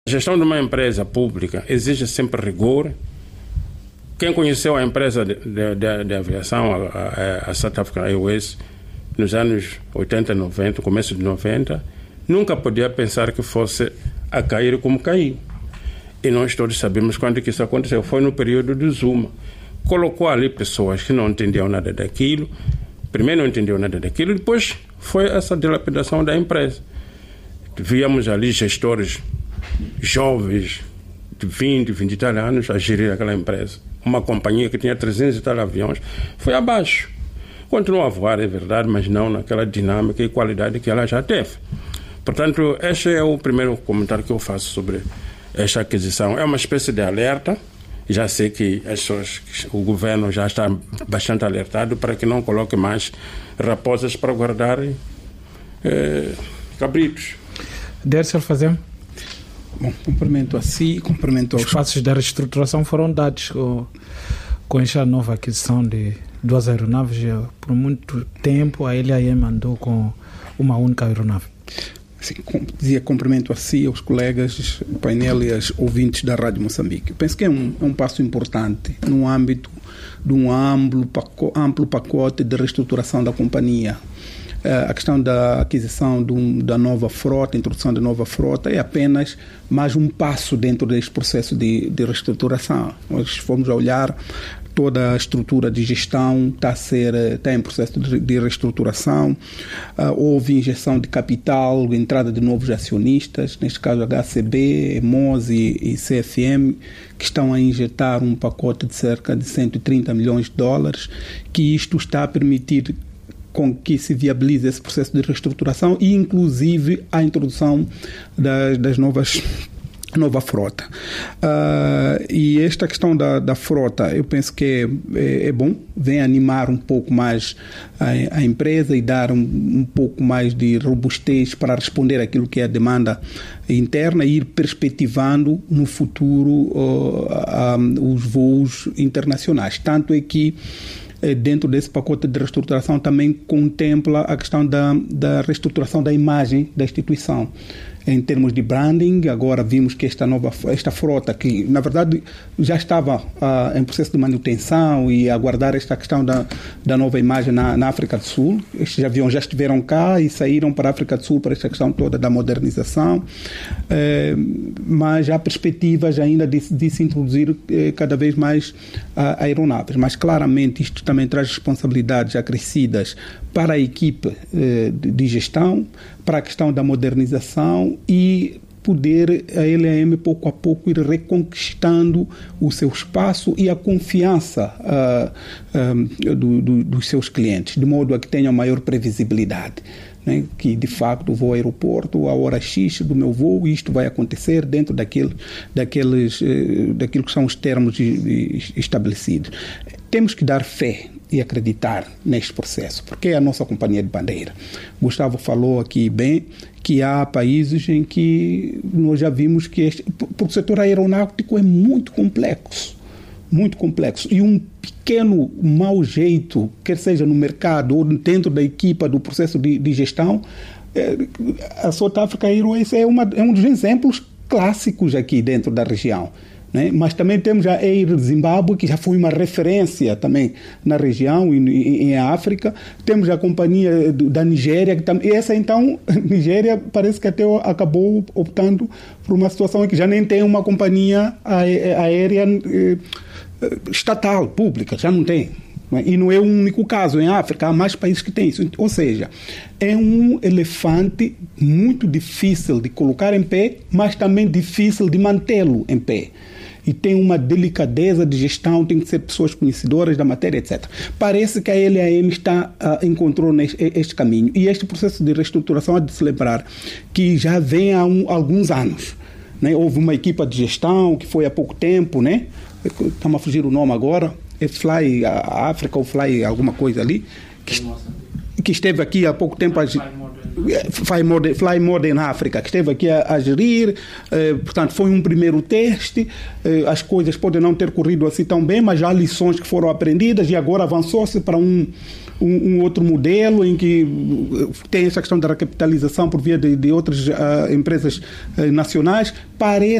A gestão de uma empresa pública exige sempre rigor. Quem conheceu a empresa de aviação, a South African Airways, nos anos 80, 90, começo de 90, nunca podia pensar que fosse a cair como caiu. E nós todos sabemos quando que isso aconteceu. Foi no período do Zuma. Colocou ali pessoas que não entendiam nada daquilo. Primeiro não entendiam nada daquilo, depois foi essa dilapidação da empresa. Víamos ali gestores jovens de 20 e tal anos a gerir aquela empresa. Uma companhia que tinha 300 e tal aviões foi abaixo. Continuou a voar, é verdade, mas não naquela dinâmica e qualidade que ela já teve. Portanto, este é o primeiro comentário que eu faço sobre esta aquisição. É uma espécie de alerta. Já sei que o governo já está bastante alertado para que não coloque mais raposas para guardar cabritos. Dércio Fazem. Bom, cumprimento a si, cumprimento aos... Os passos da reestruturação foram dados com esta nova aquisição de 2 aeronaves. Por muito tempo a LAM andou com uma única aeronave. Sim, dizia cumprimento a si, aos colegas do painel e aos ouvintes da Rádio Moçambique. Eu penso que é um passo importante no âmbito de um amplo pacote de reestruturação da companhia. A questão da aquisição da nova frota, introdução da nova frota, é apenas mais um passo dentro deste processo de reestruturação. Nós fomos a olhar, toda a estrutura de gestão está em processo de reestruturação. Houve injeção de capital, entrada de novos acionistas, neste caso HCB, MOS e CFM, que estão a injetar um pacote de cerca de 130 milhões de dólares, que isto está a permitir com que se viabilize esse processo de reestruturação e, inclusive, a introdução das nova frota. E esta questão da frota, eu penso que é bom, vem animar um pouco mais a empresa e dar um pouco mais de robustez para responder àquilo que é a demanda interna e ir perspectivando no futuro os voos internacionais. Tanto é que dentro desse pacote de reestruturação também contempla a questão da reestruturação da imagem da instituição. Em termos de branding, agora vimos que esta frota, que na verdade já estava em processo de manutenção e aguardar esta questão da nova imagem na África do Sul. Estes aviões já estiveram cá e saíram para a África do Sul para esta questão toda da modernização, mas há perspectivas ainda de se introduzir cada vez mais aeronaves. Mas claramente isto também traz responsabilidades acrescidas para a equipe de gestão, para a questão da modernização e poder a LAM pouco a pouco ir reconquistando o seu espaço e a confiança dos seus clientes, de modo a que tenham maior previsibilidade. Né? Que de facto vou ao aeroporto, a hora X do meu voo, isto vai acontecer dentro daquilo que são os termos estabelecidos. Temos que dar fé e acreditar neste processo, porque é a nossa companhia de bandeira. Gustavo falou aqui bem que há países em que nós já vimos que porque o setor aeronáutico é muito complexo, e um pequeno mau jeito, quer seja no mercado ou dentro da equipa do processo de gestão, a South African Airways é um dos exemplos clássicos aqui dentro da região. Né? Mas também temos a Air Zimbábue, que já foi uma referência também na região e em África. Temos a companhia da Nigéria, e essa então, Nigéria parece que até acabou optando por uma situação em que já nem tem uma companhia aérea estatal, pública, já não tem. E não é o único caso, em África há mais países que têm isso. Ou seja, é um elefante muito difícil de colocar em pé, mas também difícil de mantê-lo em pé. E tem uma delicadeza de gestão, tem que ser pessoas conhecedoras da matéria, etc. Parece que a LAM encontrou este caminho. E este processo de reestruturação há de se lembrar que já vem há alguns anos. Né? Houve uma equipa de gestão que foi há pouco tempo, né? Estamos a fugir o nome agora, é Fly África ou Fly alguma coisa ali, que esteve aqui há pouco tempo. Fly Modern Africa, que esteve aqui a gerir. Portanto, foi um primeiro teste. As coisas podem não ter corrido assim tão bem, mas já há lições que foram aprendidas e agora avançou-se para um outro modelo em que tem essa questão da recapitalização por via de outras empresas nacionais. Parece